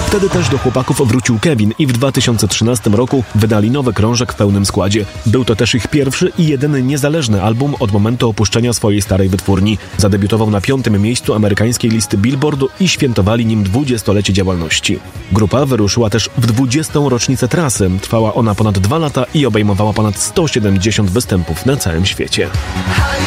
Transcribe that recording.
Wtedy też do chłopaków wrócił Kevin i w 2013 roku wydali nowy krążek w pełnym składzie. Był to też ich pierwszy i jedyny niezależny album od momentu opuszczenia swojej starej wytwórni. Zadebiutował na 5. miejscu amerykańskiej listy Billboardu i świętowali nim 20-lecie działalności. Grupa wyruszyła też w 20. rocznicę trasy. Trwała ona ponad 2 lata i obejmowała ponad 170 występów na całym świecie.